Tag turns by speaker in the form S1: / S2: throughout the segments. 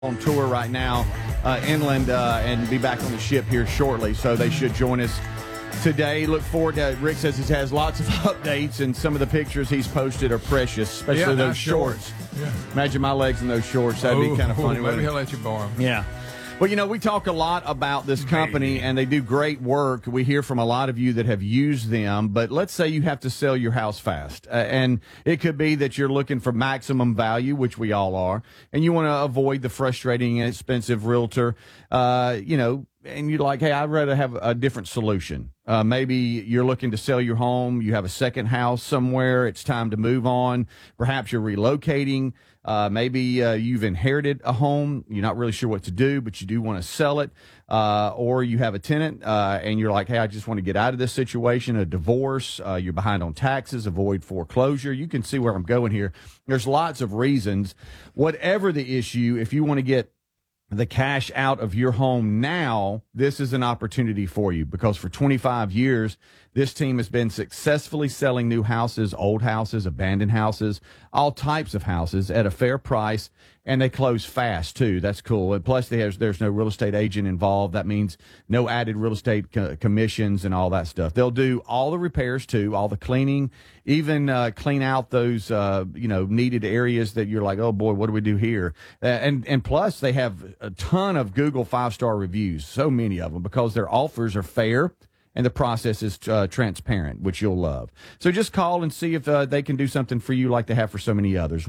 S1: on tour right now, inland, and be back on the ship here shortly. So they should join us today. Look forward to. Rick says he has lots of updates, and some of the pictures he's posted are precious, especially those shorts.
S2: Yeah.
S1: Imagine my legs in those shorts. That'd be kind of funny.
S2: Maybe he'll let you borrow them.
S1: Yeah. Well, you know, we talk a lot about this company, and they do great work. We hear from a lot of you that have used them, but let's say you have to sell your house fast. And it could be that you're looking for maximum value, which we all are, and you want to avoid the frustrating and expensive realtor, and you're like, hey, I'd rather have a different solution. Maybe you're looking to sell your home. You have a second house somewhere. It's time to move on. Perhaps you're relocating. Maybe you've inherited a home. You're not really sure what to do, but you do want to sell it. Or you have a tenant and you're like, hey, I just want to get out of this situation, a divorce. You're behind on taxes, avoid foreclosure. You can see where I'm going here. There's lots of reasons. Whatever the issue, if you want to get the cash out of your home now, this is an opportunity for you, because for 25 years, this team has been successfully selling new houses, old houses, abandoned houses, all types of houses at a fair price, and they close fast too. That's cool. And plus, there's no real estate agent involved. That means no added real estate commissions and all that stuff. They'll do all the repairs too, all the cleaning, even clean out those needed areas that you're like, oh boy, what do we do here? And plus, they have a ton of Google 5-star reviews, so many of them, because their offers are fair and the process is transparent, which you'll love. So just call and see if they can do something for you like they have for so many others.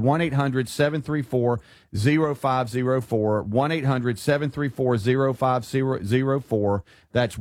S1: 1-800-734-0504, 1-800-734-0504. That's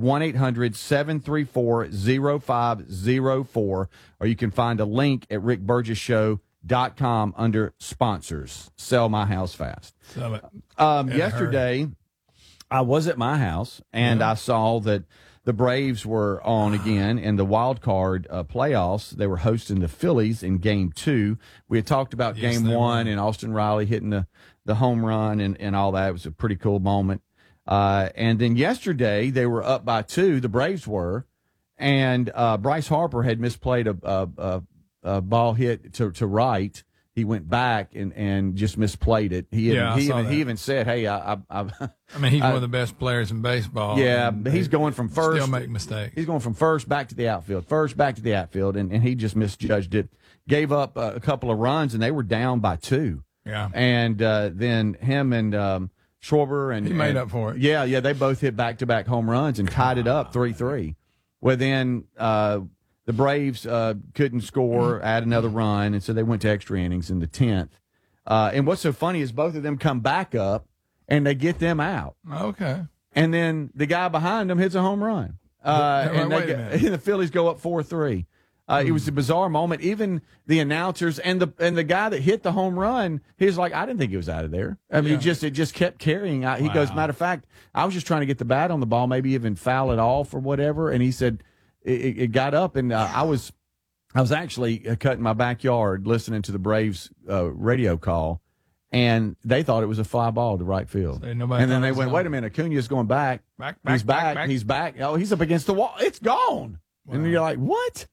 S1: 1-800-734-0504. Or you can find a link at rickburgesshow.com under sponsors. Sell my house fast.
S2: Sell it.
S1: Yesterday, I was at my house, and I saw that the Braves were on again in the wild card playoffs. They were hosting the Phillies in Game 2. We had talked about Game 1 and Austin Riley hitting the home run and all that. It was a pretty cool moment. And then yesterday, they were up by 2, the Braves were, and Bryce Harper had misplayed a ball hit to right. He went back and just misplayed it. He even said, "Hey, I
S2: mean, he's one of the best players in baseball."
S1: Yeah, but he's going from first.
S2: Still make mistakes.
S1: He's going from first back to the outfield, and he just misjudged it. Gave up a couple of runs, and they were down by 2.
S2: Yeah,
S1: and then him and Schwarber and
S2: he made up for it.
S1: Yeah, they both hit back-to-back home runs and tied it up 3-3. Well, then the Braves couldn't score, add another run, and so they went to extra innings in the 10th. And what's so funny is both of them come back up, and they get them out.
S2: Okay.
S1: And then the guy behind them hits a home run. And the Phillies go up 4-3. It was a bizarre moment. Even the announcers and the guy that hit the home run, he was like, I didn't think it was out of there. I mean, it just kept carrying. He goes, matter of fact, I was just trying to get the bat on the ball, maybe even foul it off or whatever. And he said, it got up, and I was actually cutting my backyard listening to the Braves radio call, and they thought it was a fly ball to right field. And then they went, wait a minute, Acuna's going back. He's back. Oh, he's up against the wall. It's gone. Wow. And you're like, what?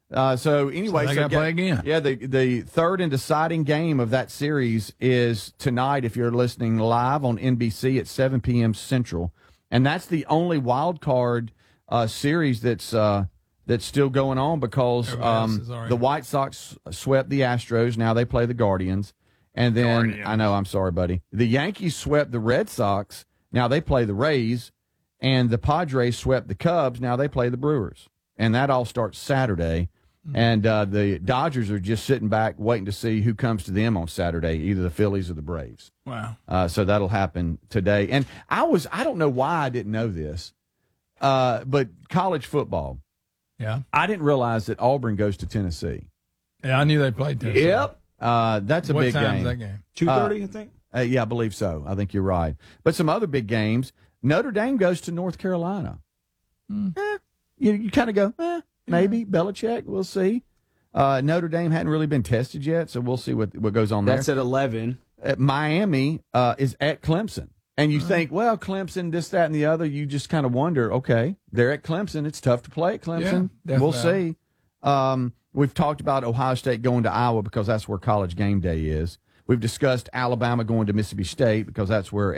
S1: So anyway,
S2: they got to play again.
S1: Yeah, the third and deciding game of that series is tonight if you're listening live on NBC at 7 p.m. Central. And that's the only wild card series that's still going on, because the White Sox swept the Astros. Now they play the Guardians. And then, I know, I'm sorry, buddy. The Yankees swept the Red Sox. Now they play the Rays. And the Padres swept the Cubs. Now they play the Brewers. And that all starts Saturday. Mm-hmm. And the Dodgers are just sitting back waiting to see who comes to them on Saturday, either the Phillies or the Braves.
S2: Wow.
S1: So that'll happen today. And I don't know why I didn't know this. But college football.
S2: Yeah.
S1: I didn't realize that Auburn goes to Tennessee.
S2: Yeah, I knew they played Tennessee.
S1: Yep. That's a big game.
S2: What time is that game?
S3: 2:30, I think?
S1: Yeah, I believe so. I think you're right. But some other big games. Notre Dame goes to North Carolina. You kind of go, maybe. Belichick, we'll see. Notre Dame hadn't really been tested yet, so we'll see what goes on there.
S3: That's at 11.
S1: Miami is at Clemson. And you think, well, Clemson, this, that, and the other. You just kind of wonder, okay, they're at Clemson. It's tough to play at Clemson.
S2: Yeah,
S1: we'll see. We've talked about Ohio State going to Iowa because that's where College Game Day is. We've discussed Alabama going to Mississippi State because that's where